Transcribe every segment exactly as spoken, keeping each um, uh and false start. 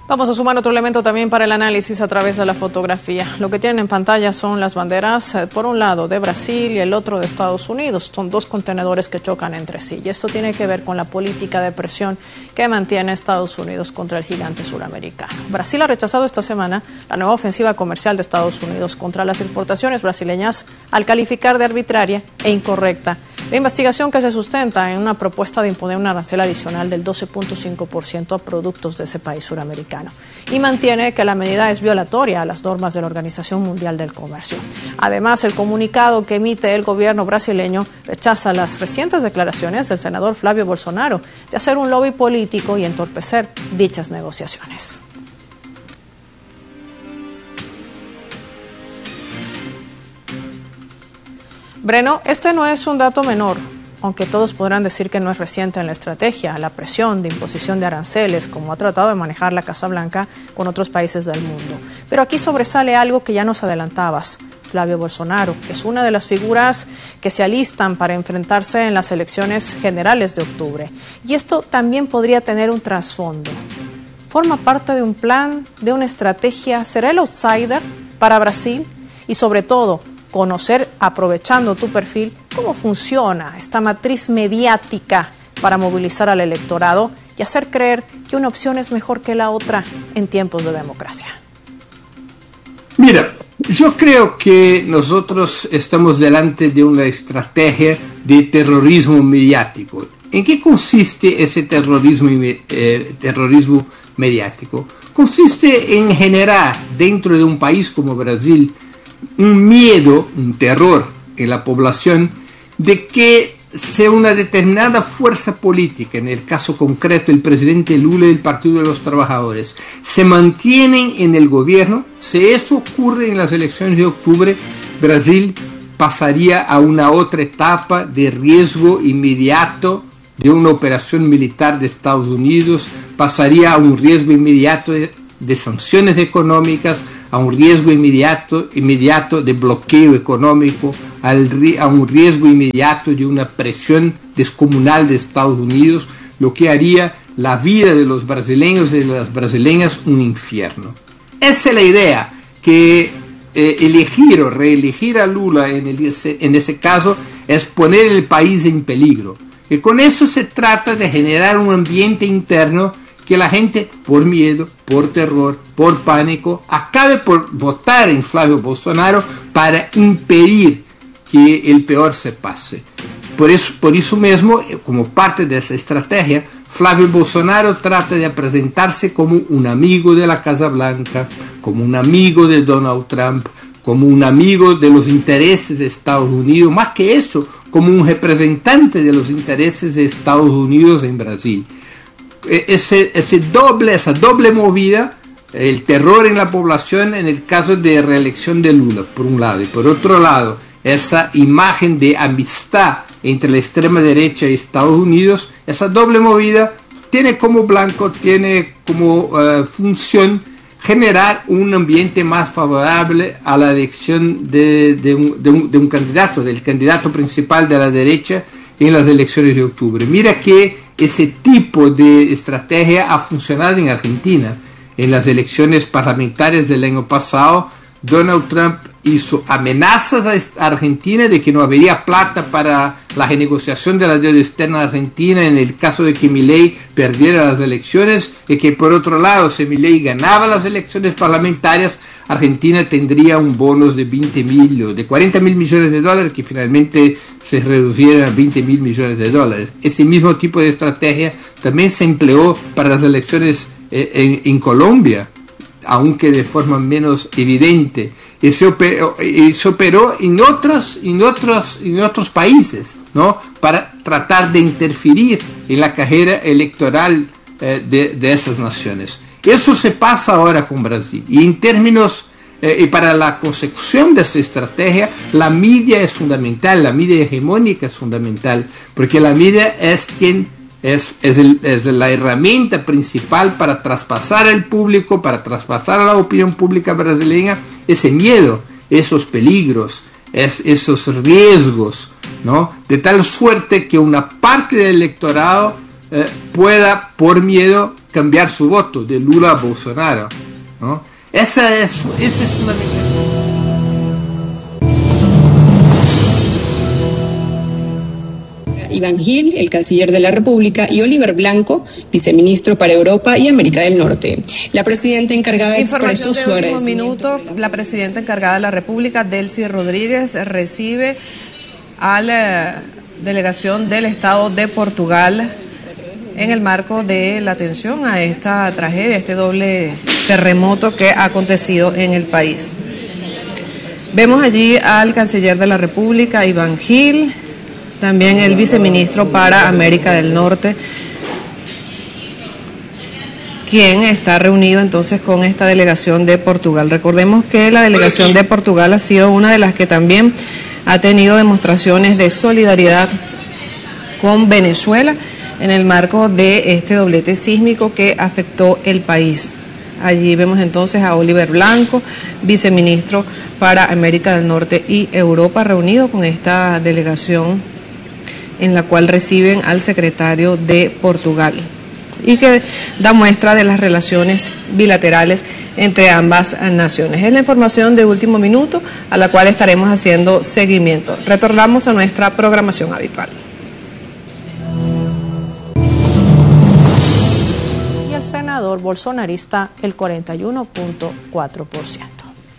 Vamos a sumar otro elemento también para el análisis a través de la fotografía. Lo que tienen en pantalla son las banderas, por un lado de Brasil y el otro de Estados Unidos. Son dos contenedores que chocan entre sí. Y esto tiene que ver con la política de presión que mantiene Estados Unidos contra el gigante suramericano. Brasil ha rechazado esta semana la nueva ofensiva comercial de Estados Unidos contra las exportaciones brasileñas al calificar de arbitraria e incorrecta la investigación que se sustenta en una propuesta de imponer un arancel adicional del doce punto cinco por ciento a productos de ese país suramericano, y mantiene que la medida es violatoria a las normas de la Organización Mundial del Comercio. Además, el comunicado que emite el gobierno brasileño rechaza las recientes declaraciones del senador Flavio Bolsonaro de hacer un lobby político y entorpecer dichas negociaciones. Breno, este no es un dato menor, aunque todos podrán decir que no es reciente en la estrategia, la presión de imposición de aranceles, como ha tratado de manejar la Casa Blanca con otros países del mundo. Pero aquí sobresale algo que ya nos adelantabas. Flavio Bolsonaro es una de las figuras que se alistan para enfrentarse en las elecciones generales de octubre. Y esto también podría tener un trasfondo. ¿Forma parte de un plan, de una estrategia? ¿Será el outsider para Brasil? Y sobre todo, conocer, aprovechando tu perfil, cómo funciona esta matriz mediática para movilizar al electorado y hacer creer que una opción es mejor que la otra en tiempos de democracia. Mira, yo creo que nosotros estamos delante de una estrategia de terrorismo mediático. ¿En qué consiste ese terrorismo, eh, terrorismo mediático? Consiste en generar dentro de un país como Brasil un miedo, un terror en la población de que sea una determinada fuerza política, en el caso concreto el presidente Lula y el Partido de los Trabajadores, se mantienen en el gobierno. Si eso ocurre en las elecciones de octubre, Brasil pasaría a una otra etapa de riesgo inmediato de una operación militar de Estados Unidos, pasaría a un riesgo inmediato de, de sanciones económicas, a un riesgo inmediato, inmediato de bloqueo económico, al, a un riesgo inmediato de una presión descomunal de Estados Unidos, lo que haría la vida de los brasileños y de las brasileñas un infierno. Esa es la idea, que eh, elegir o reelegir a Lula en, el, en ese caso es poner el país en peligro. Y con eso se trata de generar un ambiente interno que la gente, por miedo, por terror, por pánico, acabe por votar en Flavio Bolsonaro para impedir que el peor se pase. Por eso, por eso mismo, como parte de esa estrategia, Flavio Bolsonaro trata de presentarse como un amigo de la Casa Blanca, como un amigo de Donald Trump, como un amigo de los intereses de Estados Unidos, más que eso, como un representante de los intereses de Estados Unidos en Brasil. Ese, ese doble, esa doble movida, el terror en la población en el caso de reelección de Lula, por un lado, y por otro lado, esa imagen de amistad entre la extrema derecha y Estados Unidos, esa doble movida tiene como blanco, tiene como uh, función generar un ambiente más favorable a la elección de, de, un, de, un, de un candidato, del candidato principal de la derecha en las elecciones de octubre. Mira que ese tipo de estrategia ha funcionado en Argentina. En las elecciones parlamentarias del año pasado, Donald Trump hizo amenazas a Argentina de que no habría plata para la renegociación de la deuda externa de Argentina en el caso de que Milei perdiera las elecciones, y que por otro lado, si Milei ganaba las elecciones parlamentarias, Argentina tendría un bonus de veinte mil o de cuarenta mil millones de dólares, que finalmente se reducieron a veinte mil millones de dólares. Ese mismo tipo de estrategia también se empleó para las elecciones eh, en, en Colombia, aunque de forma menos evidente, y se operó, y se operó en otros, en otros, en otros países, ¿no? Para tratar de interferir en la carrera electoral eh, de, de esas naciones. Eso se pasa ahora con Brasil. Y en términos, eh, y para la consecución de esa estrategia, la media es fundamental, la media hegemónica es fundamental, porque la media es quien Es, es, el, es la herramienta principal para traspasar al público, para traspasar a la opinión pública brasileña ese miedo, esos peligros, es, esos riesgos, ¿no? De tal suerte que una parte del electorado eh, pueda, por miedo, cambiar su voto de Lula a Bolsonaro, ¿no? Esa es, esa es una... Iván Gil, el canciller de la República, y Oliver Blanco, viceministro para Europa y América del Norte. La presidenta encargada expresó su agradecimiento. Minuto, la presidenta encargada de la República, Delcy Rodríguez, recibe a la delegación del Estado de Portugal en el marco de la atención a esta tragedia, este doble terremoto que ha acontecido en el país. Vemos allí al canciller de la República, Iván Gil, también el viceministro para América del Norte, quien está reunido entonces con esta delegación de Portugal. Recordemos que la delegación de Portugal ha sido una de las que también ha tenido demostraciones de solidaridad con Venezuela en el marco de este doblete sísmico que afectó el país. Allí vemos entonces a Oliver Blanco, viceministro para América del Norte y Europa, reunido con esta delegación en la cual reciben al secretario de Portugal y que da muestra de las relaciones bilaterales entre ambas naciones. Es la información de último minuto a la cual estaremos haciendo seguimiento. Retornamos a nuestra programación habitual. Y el senador bolsonarista el cuarenta y uno punto cuatro por ciento.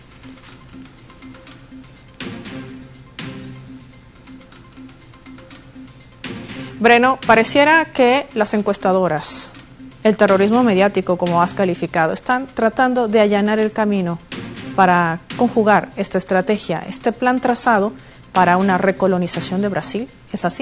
Breno, pareciera que las encuestadoras, el terrorismo mediático, como has calificado, están tratando de allanar el camino para conjugar esta estrategia, este plan trazado para una recolonización de Brasil. ¿Es así?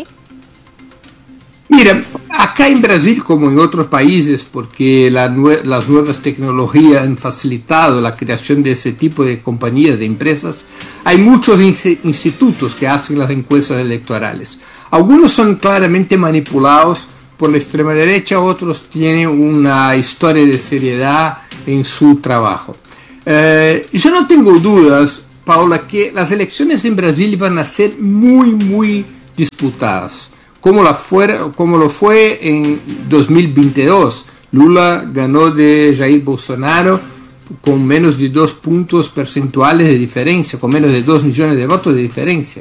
Mira, acá en Brasil, como en otros países, porque la nue- las nuevas tecnologías han facilitado la creación de ese tipo de compañías, de empresas, hay muchos in- institutos que hacen las encuestas electorales. Algunos son claramente manipulados por la extrema derecha, otros tienen una historia de seriedad en su trabajo. Eh, yo no tengo dudas, Paula, que las elecciones en Brasil van a ser muy, muy disputadas, como, la fuera, como lo fue en dos mil veintidós. Lula ganó de Jair Bolsonaro con menos de dos puntos percentuales de diferencia, con menos de dos millones de votos de diferencia.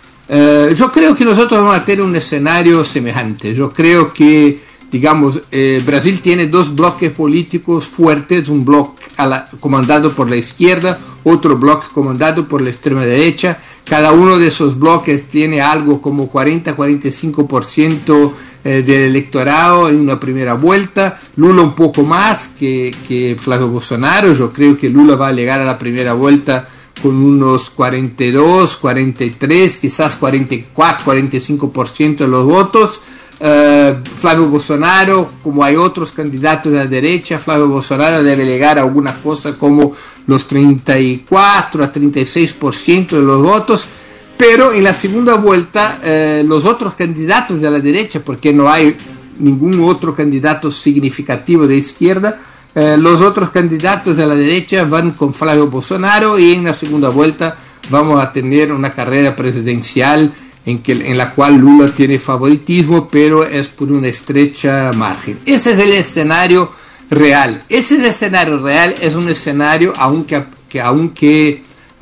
Uh, yo creo que nosotros vamos a tener un escenario semejante. Yo creo que, digamos, eh, Brasil tiene dos bloques políticos fuertes, un bloque a la, comandado por la izquierda, otro bloque comandado por la extrema derecha. Cada uno de esos bloques tiene algo como cuarenta a cuarenta y cinco por ciento eh, del electorado en una primera vuelta. Lula un poco más que, que Flávio Bolsonaro. Yo creo que Lula va a llegar a la primera vuelta con unos cuarenta y dos, cuarenta y tres, quizás cuarenta y cuatro, cuarenta y cinco por ciento de los votos. Uh, Flávio Bolsonaro, como hay otros candidatos de la derecha, Flávio Bolsonaro debe llegar a alguna cosa como los treinta y cuatro a treinta y seis por ciento de los votos, pero en la segunda vuelta uh, los otros candidatos de la derecha, porque no hay ningún otro candidato significativo de izquierda, Eh, los otros candidatos de la derecha van con Flávio Bolsonaro y en la segunda vuelta vamos a tener una carrera presidencial en, que, en la cual Lula tiene favoritismo, pero es por una estrecha margen. Ese es el escenario real. Ese escenario real es un escenario, aunque, que, aunque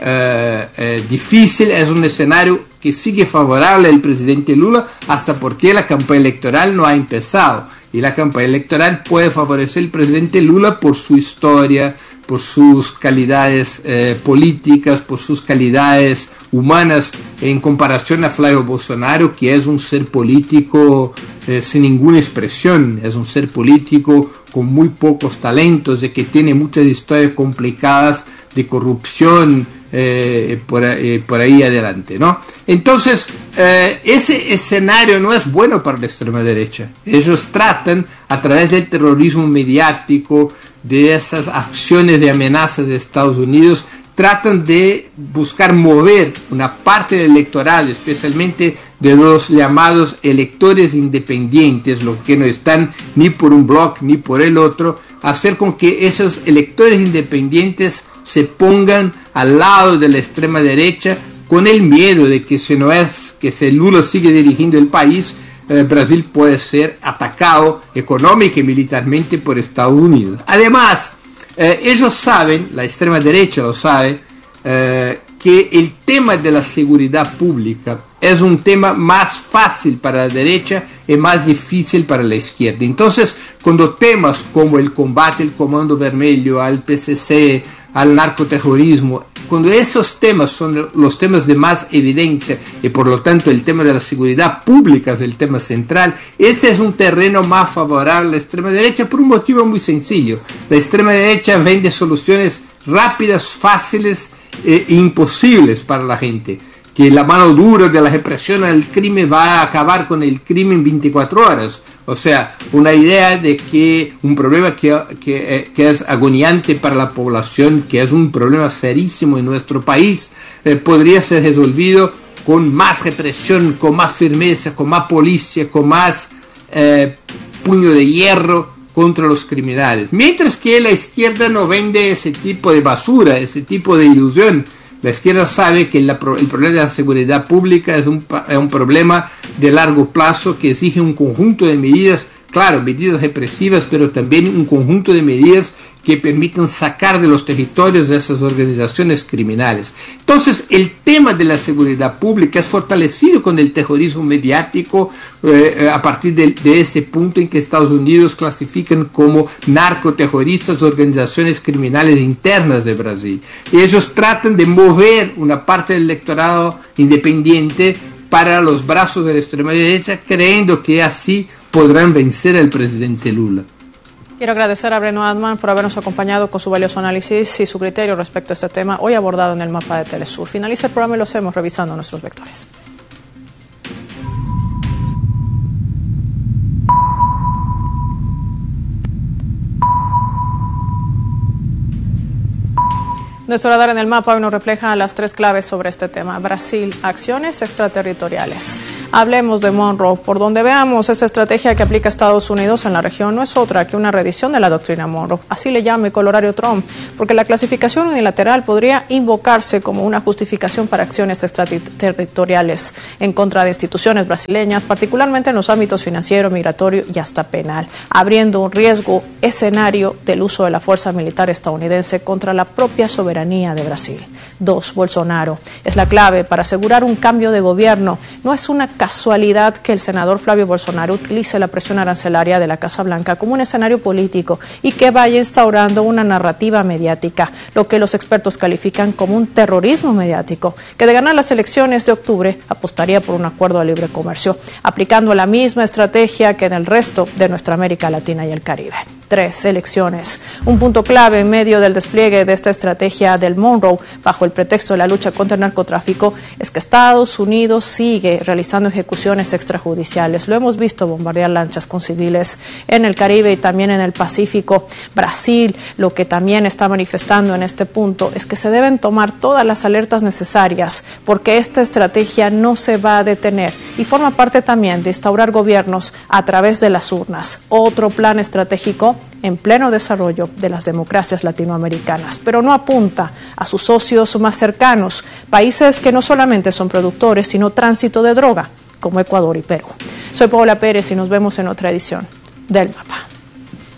eh, eh, difícil, es un escenario que sigue favorable al presidente Lula, hasta porque la campaña electoral no ha empezado. Y la campaña electoral puede favorecer al presidente Lula por su historia, por sus calidades eh, políticas, por sus calidades humanas, en comparación a Flávio Bolsonaro, que es un ser político eh, sin ninguna expresión, es un ser político con muy pocos talentos, de que tiene muchas historias complicadas de corrupción, Eh, por, eh, por ahí adelante, ¿no? Entonces, eh, ese escenario no es bueno para la extrema derecha. Ellos tratan, a través del terrorismo mediático, de esas acciones y amenazas de Estados Unidos, tratan de buscar mover una parte del electorado, especialmente de los llamados electores independientes, los que no están ni por un bloque ni por el otro, hacer con que esos electores independientes se pongan al lado de la extrema derecha, con el miedo de que si no es que si Lula sigue dirigiendo el país, eh, Brasil puede ser atacado económica y militarmente por Estados Unidos. Además, eh, ellos saben, la extrema derecha lo sabe, eh, que el tema de la seguridad pública es un tema más fácil para la derecha y más difícil para la izquierda. Entonces, cuando temas como el combate al Comando Vermelho, al P C C, al narcoterrorismo, cuando esos temas son los temas de más evidencia y por lo tanto el tema de la seguridad pública es el tema central, ese es un terreno más favorable a la extrema derecha por un motivo muy sencillo. La extrema derecha vende soluciones rápidas, fáciles e imposibles para la gente, que la mano dura de la represión al crimen va a acabar con el crimen en veinticuatro horas. O sea, una idea de que un problema que, que, que es agoniante para la población, que es un problema serísimo en nuestro país, eh, podría ser resolvido con más represión, con más firmeza, con más policía, con más eh, puño de hierro contra los criminales. Mientras que la izquierda no vende ese tipo de basura, ese tipo de ilusión. La izquierda sabe que la, el problema de la seguridad pública es un, es un problema de largo plazo que exige un conjunto de medidas, claro, medidas represivas, pero también un conjunto de medidas que permitan sacar de los territorios de esas organizaciones criminales. Entonces, el tema de la seguridad pública es fortalecido con el terrorismo mediático eh, a partir de, de ese punto en que Estados Unidos clasifican como narcoterroristas organizaciones criminales internas de Brasil. Y ellos tratan de mover una parte del electorado independiente para los brazos de la extrema derecha, creyendo que así podrán vencer al presidente Lula. Quiero agradecer a Breno Adman por habernos acompañado con su valioso análisis y su criterio respecto a este tema hoy abordado en el mapa de Telesur. Finaliza el programa y lo hacemos revisando nuestros vectores. Nuestro radar en el mapa hoy nos refleja las tres claves sobre este tema. Brasil, acciones extraterritoriales. Hablemos de Monroe. Por donde veamos, esa estrategia que aplica Estados Unidos en la región no es otra que una reedición de la doctrina Monroe. Así le llama el colorario Trump, porque la clasificación unilateral podría invocarse como una justificación para acciones extraterritoriales en contra de instituciones brasileñas, particularmente en los ámbitos financiero, migratorio y hasta penal, abriendo un riesgo escenario del uso de la fuerza militar estadounidense contra la propia soberanía de Brasil. Dos, Bolsonaro. Es la clave para asegurar un cambio de gobierno. No es una casualidad que el senador Flavio Bolsonaro utilice la presión arancelaria de la Casa Blanca como un escenario político y que vaya instaurando una narrativa mediática, lo que los expertos califican como un terrorismo mediático, que de ganar las elecciones de octubre apostaría por un acuerdo de libre comercio, aplicando la misma estrategia que en el resto de nuestra América Latina y el Caribe. Tres, elecciones. Un punto clave en medio del despliegue de esta estrategia del Monroe bajo el pretexto de la lucha contra el narcotráfico es que Estados Unidos sigue realizando ejecuciones extrajudiciales. Lo hemos visto bombardear lanchas con civiles en el Caribe y también en el Pacífico. Brasil, lo que también está manifestando en este punto es que se deben tomar todas las alertas necesarias porque esta estrategia no se va a detener y forma parte también de instaurar gobiernos a través de las urnas. Otro plan estratégico en pleno desarrollo de las democracias latinoamericanas, pero no apunta a sus socios más cercanos, países que no solamente son productores, sino tránsito de droga, como Ecuador y Perú. Soy Paola Pérez y nos vemos en otra edición del Mapa.